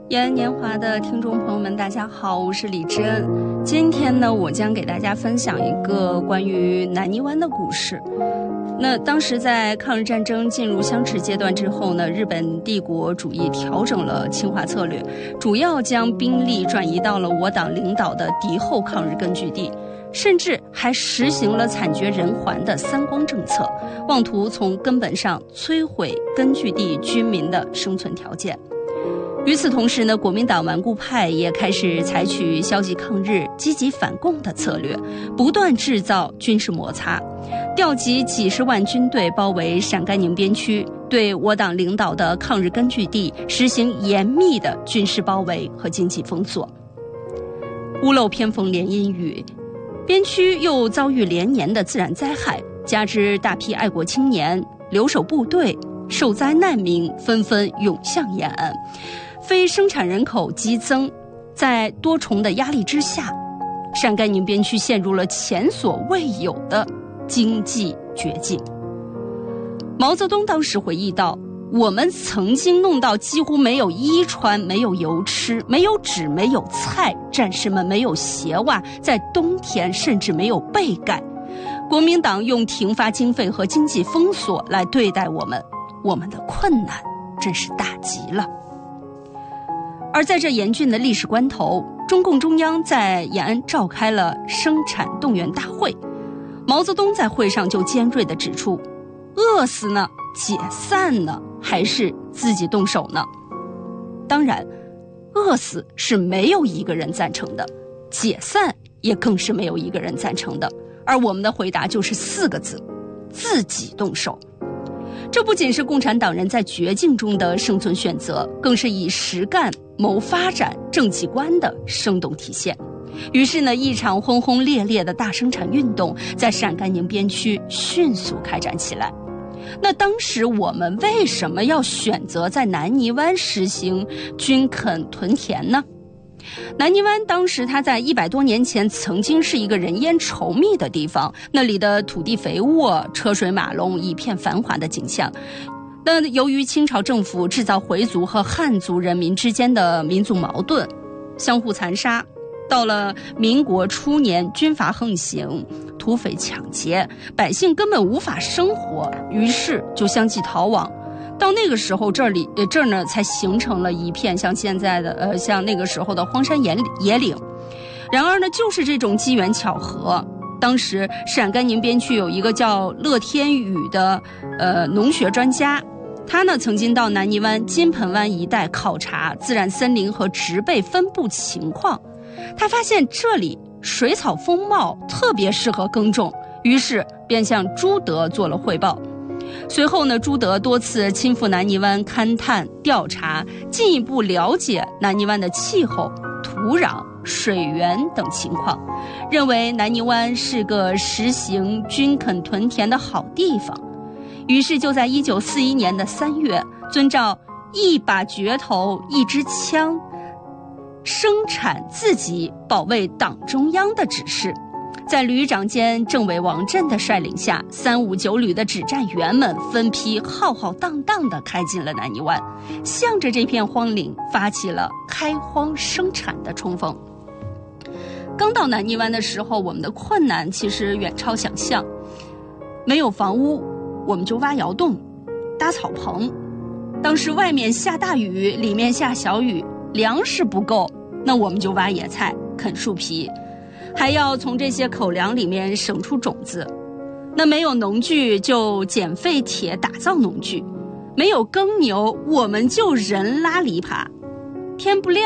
延安年华的听众朋友们，大家好，我是李知恩。今天呢，我将给大家分享一个关于南泥湾的故事。那当时在抗日战争进入相持阶段之后呢，日本帝国主义调整了侵华策略，主要将兵力转移到了我党领导的敌后抗日根据地，甚至还实行了惨绝人寰的三光政策，妄图从根本上摧毁根据地居民的生存条件。与此同时呢，国民党顽固派也开始采取消极抗日、积极反共的策略，不断制造军事摩擦，调集几十万军队包围陕甘宁边区，对我党领导的抗日根据地实行严密的军事包围和经济封锁。屋漏偏逢连阴雨，边区又遭遇连年的自然灾害，加之大批爱国青年、留守部队、受灾难民纷纷涌向延安，非生产人口激增，在多重的压力之下，陕甘宁边区陷入了前所未有的经济绝境。毛泽东当时回忆道，我们曾经弄到几乎没有衣穿，没有油吃，没有纸，没有菜，战士们没有鞋袜，在冬天甚至没有被盖。国民党用停发经费和经济封锁来对待我们，我们的困难真是大极了。而在这严峻的历史关头，中共中央在延安召开了生产动员大会。毛泽东在会上就尖锐地指出，饿死呢，解散呢，还是自己动手呢？当然，饿死是没有一个人赞成的，解散也更是没有一个人赞成的。而我们的回答就是4个字：自己动手。这不仅是共产党人在绝境中的生存选择，更是以实干谋发展政绩观的生动体现。于是呢，一场轰轰烈烈的大生产运动在陕甘宁边区迅速开展起来。那当时我们为什么要选择在南泥湾实行军垦屯田呢？南泥湾当时它在100多年前曾经是一个人烟稠密的地方，那里的土地肥沃，车水马龙，一片繁华的景象。但由于清朝政府制造回族和汉族人民之间的民族矛盾，相互残杀，到了民国初年，军阀横行，土匪抢劫，百姓根本无法生活，于是就相继逃亡。到那个时候，这儿呢才形成了一片像现在的像那个时候的荒山野岭。然而呢，就是这种机缘巧合，当时陕甘宁边区有一个叫乐天宇的农学专家，他呢曾经到南泥湾、金盆湾一带考察自然森林和植被分布情况。他发现这里水草丰茂，特别适合耕种，于是便向朱德做了汇报。随后呢，朱德多次亲赴南泥湾勘探调查，进一步了解南泥湾的气候、土壤、水源等情况，认为南泥湾是个实行军垦屯田的好地方。于是就在1941年的3月，遵照一把镢头一支枪，生产自己保卫党中央的指示，在旅长兼政委王震的率领下，359旅的指战员们分批浩浩荡荡地开进了南泥湾，向着这片荒岭发起了开荒生产的冲锋。刚到南泥湾的时候，我们的困难其实远超想象。没有房屋，我们就挖窑洞、搭草棚。当时外面下大雨，里面下小雨，粮食不够，那我们就挖野菜、啃树皮，还要从这些口粮里面省出种子。那没有农具，就捡废铁打造农具；没有耕牛，我们就人拉犁耙。天不亮